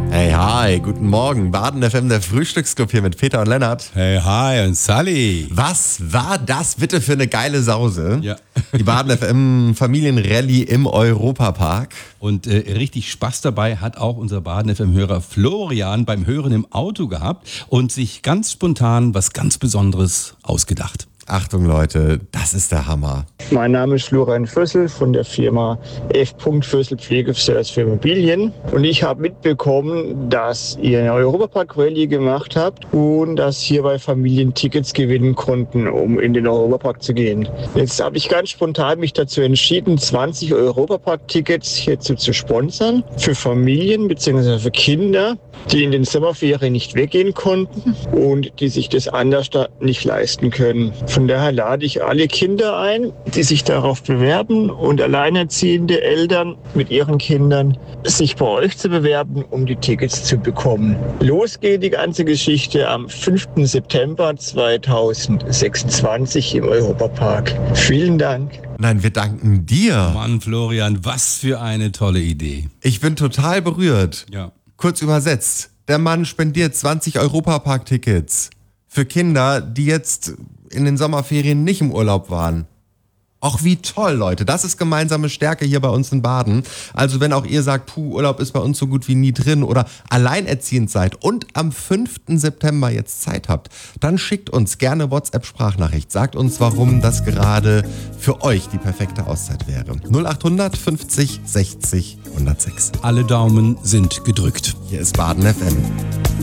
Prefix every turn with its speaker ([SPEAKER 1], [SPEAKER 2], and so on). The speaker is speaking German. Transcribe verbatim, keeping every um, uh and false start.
[SPEAKER 1] Hey, hi, guten Morgen. Baden F M, der Frühstücksclub hier mit Peter und Lennart.
[SPEAKER 2] Hey, hi und Sally.
[SPEAKER 1] Was war das bitte für eine geile Sause?
[SPEAKER 2] Ja.
[SPEAKER 1] Die Baden F M Familienrallye im Europapark.
[SPEAKER 2] Und äh, richtig Spaß dabei hat auch unser Baden F M-Hörer Florian beim Hören im Auto gehabt und sich ganz spontan was ganz Besonderes ausgedacht.
[SPEAKER 1] Achtung Leute, das ist der Hammer.
[SPEAKER 3] Mein Name ist Florian Fössl von der Firma F. Fössl Pflegeservice für Immobilien. Und ich habe mitbekommen, dass ihr eine Europapark-Rallye gemacht habt und dass hierbei Familien Tickets gewinnen konnten, um in den Europapark zu gehen. Jetzt habe ich ganz spontan mich dazu entschieden, zwanzig Europapark-Tickets hierzu zu sponsern für Familien bzw. für Kinder, die in den Sommerferien nicht weggehen konnten und die sich das anders da nicht leisten können. Von daher lade ich alle Kinder ein, die sich darauf bewerben und alleinerziehende Eltern mit ihren Kindern, sich bei euch zu bewerben, um die Tickets zu bekommen. Los geht die ganze Geschichte am fünften September zweitausendsechsundzwanzig im Europapark. Vielen Dank.
[SPEAKER 1] Nein, wir danken dir.
[SPEAKER 2] Mann, Florian, was für eine tolle Idee.
[SPEAKER 1] Ich bin total berührt.
[SPEAKER 2] Ja.
[SPEAKER 1] Kurz übersetzt, der Mann spendiert zwanzig Europapark-Tickets für Kinder, die jetzt in den Sommerferien nicht im Urlaub waren. Auch wie toll, Leute. Das ist gemeinsame Stärke hier bei uns in Baden. Also wenn auch ihr sagt, puh, Urlaub ist bei uns so gut wie nie drin oder alleinerziehend seid und am fünften September jetzt Zeit habt, dann schickt uns gerne WhatsApp-Sprachnachricht. Sagt uns, warum das gerade für euch die perfekte Auszeit wäre. null acht hundert fünfzig sechzig hundertsechs.
[SPEAKER 2] Alle Daumen sind gedrückt.
[SPEAKER 1] Hier ist Baden F M.